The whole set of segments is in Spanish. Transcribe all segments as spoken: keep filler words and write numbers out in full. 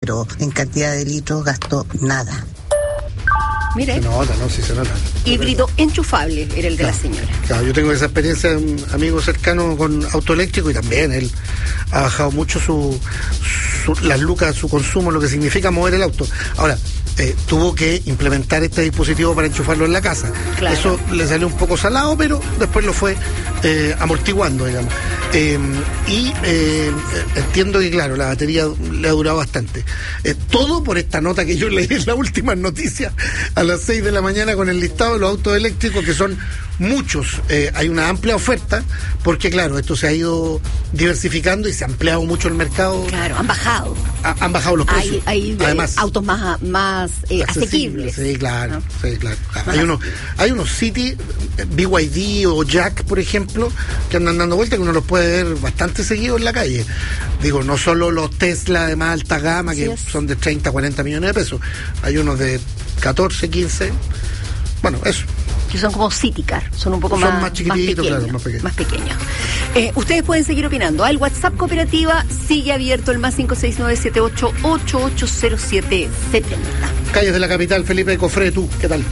pero en cantidad de litros gastó nada. Mire. Se nota, ¿no? Sí se nota. Híbrido enchufable era el de claro, la señora. Claro, yo tengo esa experiencia de un amigo cercano con auto eléctrico y también él ha bajado mucho su, su las lucas, su consumo, lo que significa mover el auto. Ahora, eh, tuvo que implementar este dispositivo para enchufarlo en la casa. Claro. Eso le salió un poco salado, pero después lo fue eh, amortiguando, digamos. Eh, y eh, entiendo que, claro, la batería le ha durado bastante. Eh, todo por esta nota que yo leí en las últimas noticias a las seis de la mañana con el listado de los autos eléctricos, que son muchos. Eh, hay una amplia oferta, porque, claro, esto se ha ido diversificando y se ha ampliado mucho el mercado. Claro, han bajado. Ha, han bajado los precios. Hay, hay Además, eh, autos más, más eh, asequibles. Sí, claro, ¿no? sí, claro. claro. Hay unos, hay unos City, B Y D o Jack, por ejemplo, que andan dando vueltas, que uno los puede ver bastante seguidos en la calle. Digo, no solo los Tesla de más alta gama, Así que es. son de treinta, cuarenta millones de pesos. Hay unos de catorce, quince. Bueno, eso. Que son como City Car, son un poco Son más, más chiquititos, pequeños, claro, más pequeños. más pequeños. Eh, ustedes pueden seguir opinando. Al WhatsApp Cooperativa sigue abierto el más cinco seis nueve siete ocho ocho ocho cero siete siete cero. Calles de la capital, Felipe Cofré, tú, ¿qué tal?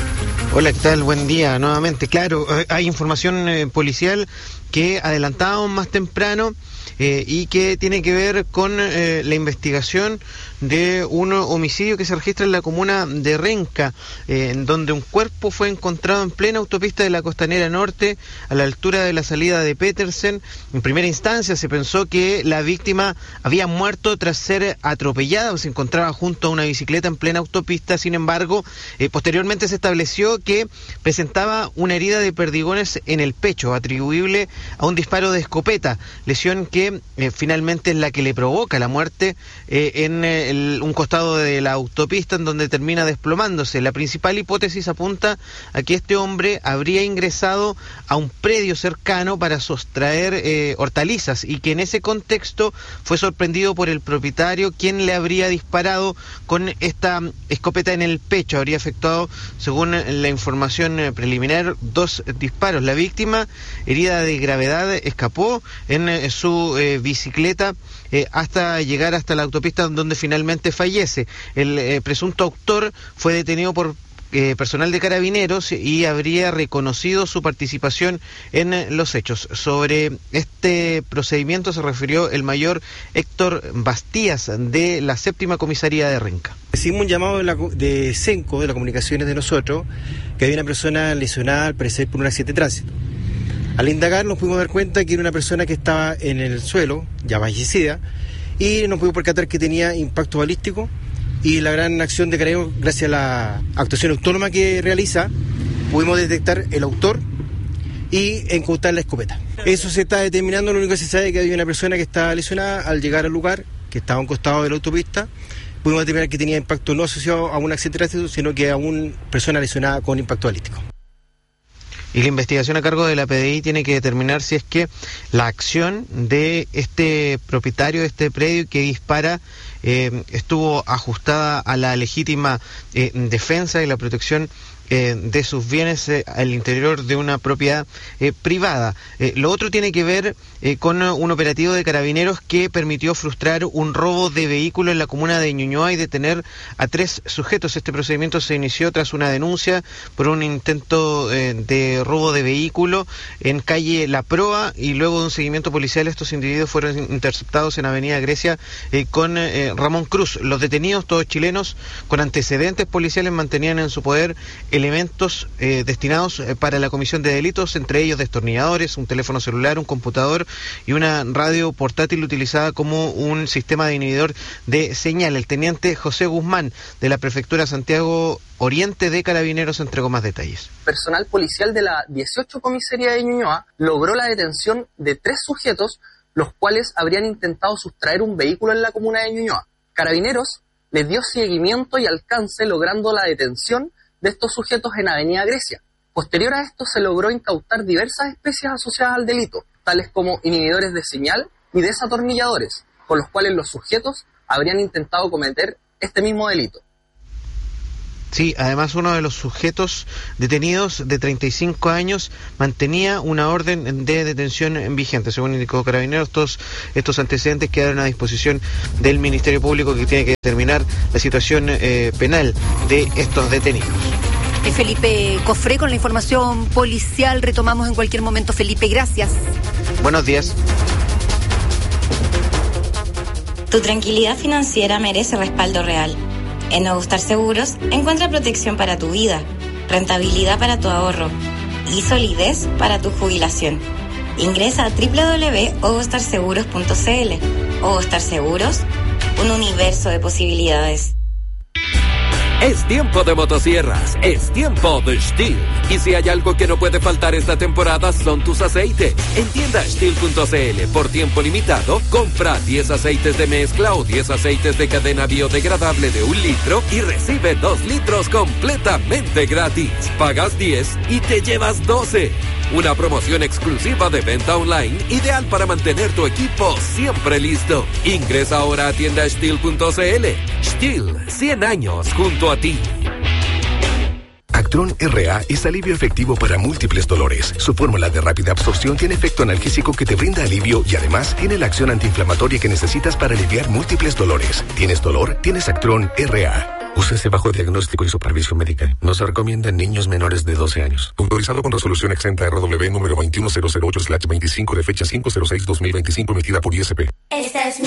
Hola, ¿qué tal? Buen día nuevamente. Claro, hay información eh, policial que adelantábamos más temprano eh, y que tiene que ver con eh, la investigación de un homicidio que se registra en la comuna de Renca, eh, en donde un cuerpo fue encontrado en plena autopista de la Costanera Norte, a la altura de la salida de Petersen. En primera instancia se pensó que la víctima había muerto tras ser atropellada, o se encontraba junto a una bicicleta en plena autopista. Sin embargo, eh, posteriormente se estableció que presentaba una herida de perdigones en el pecho, atribuible a un disparo de escopeta, lesión que eh, finalmente es la que le provoca la muerte eh, en eh, El, un costado de la autopista, en donde termina desplomándose. La principal hipótesis apunta a que este hombre habría ingresado a un predio cercano para sustraer eh, hortalizas, y que en ese contexto fue sorprendido por el propietario, quien le habría disparado con esta escopeta en el pecho. Habría efectuado, según la información preliminar, dos disparos. La víctima, herida de gravedad, escapó en eh, su eh, bicicleta eh, hasta llegar hasta la autopista, donde finalmente fallece. El eh, presunto autor fue detenido por eh, personal de Carabineros y habría reconocido su participación en eh, los hechos. Sobre este procedimiento se refirió el mayor Héctor Bastías, de la séptima comisaría de Renca. Recibimos un llamado de, la, de Senco, de las comunicaciones de nosotros, que había una persona lesionada, al parecer, por un accidente de tránsito. Al indagar nos pudimos dar cuenta que era una persona que estaba en el suelo, ya fallecida, y nos pudimos percatar que tenía impacto balístico, y la gran acción de Carabineros, gracias a la actuación autónoma que realiza, pudimos detectar el autor y incautar la escopeta. Eso se está determinando. Lo único que se sabe es que había una persona que estaba lesionada al llegar al lugar, que estaba a un costado de la autopista. Pudimos determinar que tenía impacto no asociado a un accidente de tránsito, sino que a una persona lesionada con impacto balístico. Y la investigación a cargo de la P D I tiene que determinar si es que la acción de este propietario de este predio que dispara eh, estuvo ajustada a la legítima eh, defensa y la protección Eh, de sus bienes eh, al interior de una propiedad eh, privada. Eh, lo otro tiene que ver eh, con un operativo de Carabineros que permitió frustrar un robo de vehículo en la comuna de Ñuñoa y detener a tres sujetos. Este procedimiento se inició tras una denuncia por un intento eh, de robo de vehículo en calle La Proa, y luego de un seguimiento policial estos individuos fueron interceptados en Avenida Grecia eh, con eh, Ramón Cruz. Los detenidos, todos chilenos con antecedentes policiales, mantenían en su poder elementos eh, destinados eh, para la comisión de delitos, entre ellos destornilladores, un teléfono celular, un computador y una radio portátil utilizada como un sistema de inhibidor de señal. El teniente José Guzmán, de la Prefectura Santiago Oriente de Carabineros, entregó más detalles. Personal policial de la dieciocho comisaría de Ñuñoa logró la detención de tres sujetos, los cuales habrían intentado sustraer un vehículo en la comuna de Ñuñoa. Carabineros les dio seguimiento y alcance, logrando la detención de estos sujetos en Avenida Grecia. Posterior a esto se logró incautar diversas especies asociadas al delito, tales como inhibidores de señal y desatornilladores, con los cuales los sujetos habrían intentado cometer este mismo delito. Sí, además uno de los sujetos detenidos de treinta y cinco años mantenía una orden de detención vigente. Según indicó Carabineros, todos estos antecedentes quedaron a disposición del Ministerio Público, que tiene que determinar la situación eh, penal de estos detenidos. Felipe Cofré con la información policial. Retomamos en cualquier momento, Felipe. Gracias. Buenos días. Tu tranquilidad financiera merece respaldo real. En Nuevo Star Seguros encuentra protección para tu vida, rentabilidad para tu ahorro y solidez para tu jubilación. Ingresa a doble u doble u doble u punto ovostar seguros punto c l. Ovostar Seguros, un universo de posibilidades. Es tiempo de motosierras, es tiempo de Stihl. Y si hay algo que no puede faltar esta temporada son tus aceites. En tienda stihl punto c l, por tiempo limitado, compra diez aceites de mezcla o diez aceites de cadena biodegradable de un litro y recibe dos litros completamente gratis. Pagas diez y te llevas doce. Una promoción exclusiva de venta online, ideal para mantener tu equipo siempre listo. Ingresa ahora a tienda stihl punto c l. Stihl, cien años junto a ti. Actron R A es alivio efectivo para múltiples dolores. Su fórmula de rápida absorción tiene efecto analgésico que te brinda alivio y además tiene la acción antiinflamatoria que necesitas para aliviar múltiples dolores. ¿Tienes dolor? Tienes Actron R A. Úsese bajo diagnóstico y supervisión médica. No se recomienda en niños menores de doce años. Autorizado con resolución exenta R W número veintiuno mil ocho slash veinticinco de fecha cinco cero seis dos mil veinticinco emitida por I S P. Esta es mi